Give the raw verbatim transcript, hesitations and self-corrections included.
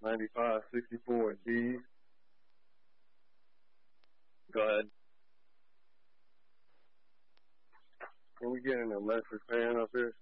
ninety-five sixty-four D. Go ahead. Can we get an electric fan up here?